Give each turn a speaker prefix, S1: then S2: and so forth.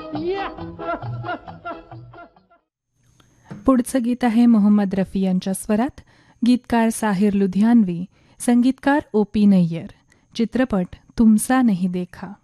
S1: पुढचं गीत आहे मोहम्मद रफी यांच्या स्वरात. गीतकार साहिर लुधियानवी, संगीतकार ओ पी नय्यर. चित्रपट तुमसा नहीं देखा.